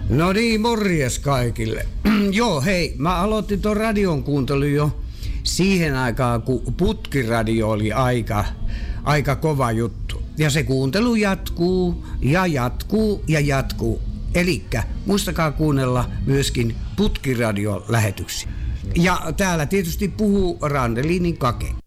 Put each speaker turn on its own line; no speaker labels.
No niin, morjes kaikille. Joo, hei, mä aloitin ton radion kuuntelun jo siihen aikaan, kun putkiradio oli aika kova juttu. Ja se kuuntelu jatkuu ja jatkuu ja jatkuu. Elikkä muistakaa kuunnella myöskin putkiradion lähetyksiä. Ja täällä tietysti puhuu Randelinin Kake.